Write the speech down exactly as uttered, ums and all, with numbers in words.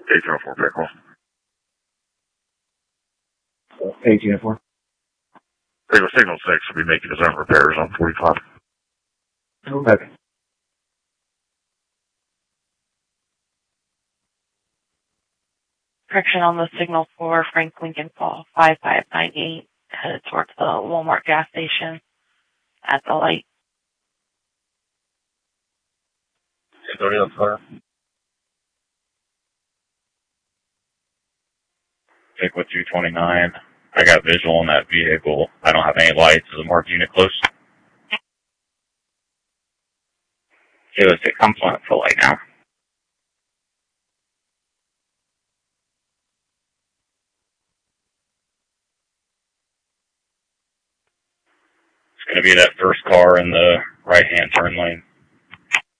eighteen oh four vehicle. eighteen oh four. Vehicle signal six will be making his own repairs on forty-five. Okay. Correction on the signal for Frank Lincoln Fall, five five nine eight, headed towards the Walmart gas station at the light. thirty on fire. Vehicle two twenty-nine. I got visual on that vehicle. I don't have any lights. Is the marked unit close? It was to come for light now. It's going to be that first car in the right-hand turn lane.